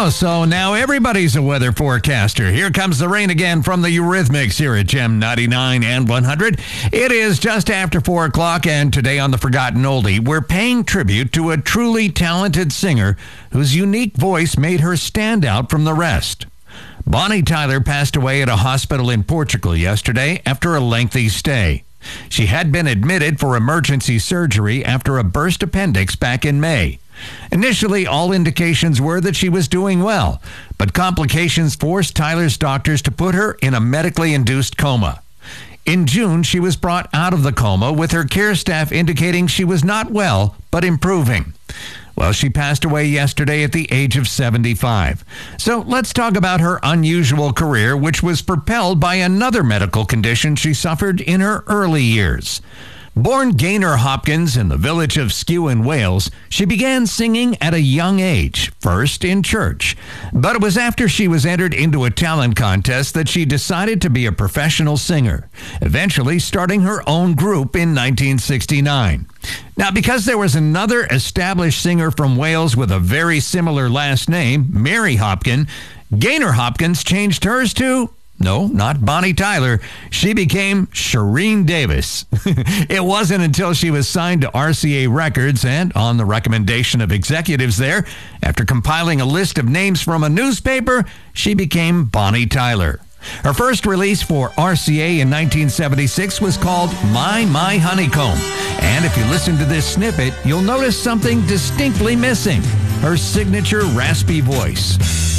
Oh, so now everybody's a weather forecaster. Here comes the rain again from the Eurythmics here at Gem 99 and 100. It is just after 4 o'clock, and today on The Forgotten Oldie, we're paying tribute to a truly talented singer whose unique voice made her stand out from the rest. Bonnie Tyler passed away at a hospital in Portugal yesterday after a lengthy stay. She had been admitted for emergency surgery after a burst appendix back in May. Initially, all indications were that she was doing well, but complications forced Tyler's doctors to put her in a medically induced coma. In June, she was brought out of the coma with her care staff indicating she was not well, but improving. Well, she passed away yesterday at the age of 75. So let's talk about her unusual career, which was propelled by another medical condition she suffered in her early years. Born Gaynor Hopkins in the village of Skew in Wales, she began singing at a young age, first in church. But it was after she was entered into a talent contest that she decided to be a professional singer, eventually starting her own group in 1969. Now, because there was another established singer from Wales with a very similar last name, Mary Hopkin, Gaynor Hopkins changed hers to... No, not Bonnie Tyler. She became Shireen Davis. It wasn't until she was signed to RCA Records and, on the recommendation of executives there, after compiling a list of names from a newspaper, she became Bonnie Tyler. Her first release for RCA in 1976 was called My Honeycomb. And if you listen to this snippet, you'll notice something distinctly missing: her signature raspy voice.